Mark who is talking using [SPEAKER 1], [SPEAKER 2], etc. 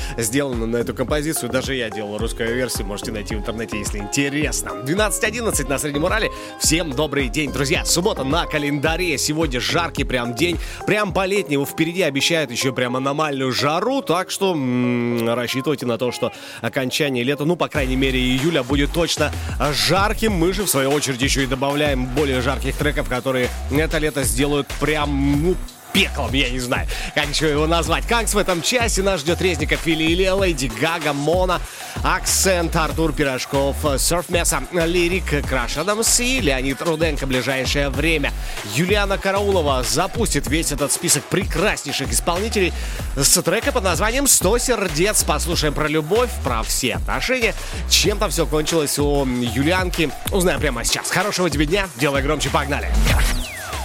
[SPEAKER 1] сделано на эту композицию. Даже я делал русскую версию, можете найти в интернете, если интересно. 12:11 на Среднем Урале. Всем добрый день, друзья. Суббота на календаре. Сегодня жаркий прям день. Прям по-летнему. Впереди обещают еще прям аномальную жару. Так что рассчитывайте на то, что окончание лета, ну, по крайней мере, июля будет точно жарким. Мы же, в свою очередь, еще и добавляем более жарких треков, которые это лето сделают прям, пеклом, я не знаю, как еще его назвать. Канкс в этом часе. Нас ждет Резников, Филилия, Леди Гага, Мона, Акцент, Артур Пирожков, Surf Mesa, Лирик, Краш Адамс и Леонид Руденко в ближайшее время. Юлиана Караулова запустит весь этот список прекраснейших исполнителей с трека под названием «100 сердец». Послушаем про любовь, про все отношения. Чем там все кончилось у Юлианки, узнаем прямо сейчас. Хорошего тебе дня, делай громче, погнали!